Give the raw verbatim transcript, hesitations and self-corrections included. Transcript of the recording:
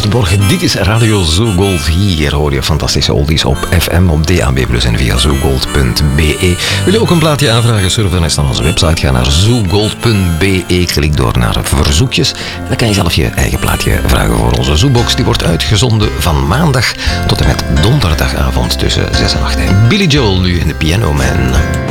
Goedemorgen, dit is Radio Zoogold. Hier hoor je fantastische oldies op F M, op D A B plus, en via zoogold punt b e. Wil je ook een plaatje aanvragen? Surf dan eens naar onze website. Ga naar zoogold punt b e. Klik door naar verzoekjes. En dan kan je zelf je eigen plaatje vragen voor onze Zoobox. Die wordt uitgezonden van maandag tot en met donderdagavond tussen zes en acht. Billy Joel nu in de Piano Man.